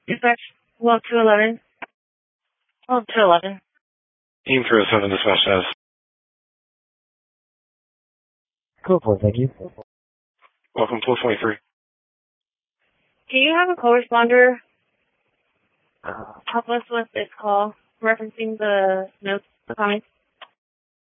Dispatch, well, 211. Oh, 211. Team 307 dispatch says. Cool, thank you. Welcome to 23. Do you have a co-responder help us with this call referencing the notes, the comments?